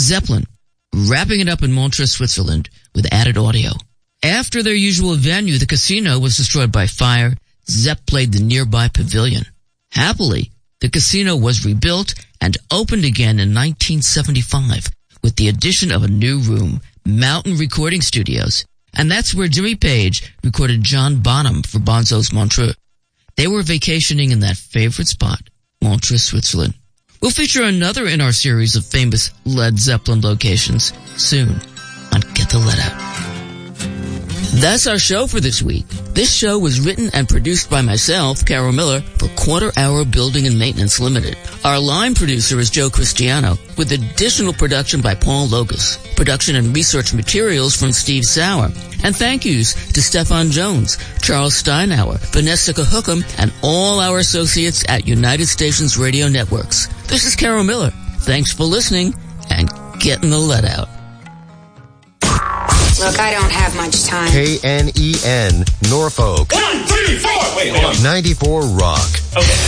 Zeppelin, wrapping it up in Montreux, Switzerland, with added audio. After their usual venue, the casino, was destroyed by fire. Zepp played the nearby pavilion. Happily, the casino was rebuilt and opened again in 1975 with the addition of a new room, Mountain Recording Studios. And that's where Jimmy Page recorded John Bonham for Bonzo's Montreux. They were vacationing in that favorite spot, Montreux, Switzerland. We'll feature another in our series of famous Led Zeppelin locations soon on Get the Let Out. That's our show for this week. This show was written and produced by myself, Carol Miller, for Quarter Hour Building and Maintenance Limited. Our line producer is Joe Cristiano, with additional production by Paul Locus. Production and research materials from Steve Sauer. And thank yous to Stefan Jones, Charles Steinhauer, Vanessa Cahucum, and all our associates at United Stations Radio Networks. This is Carol Miller. Thanks for listening, and getting the let out. Look, I don't have much time. KNEN, Norfolk. 1, 3, 4. Wait, hold on. 94 Rock. Okay.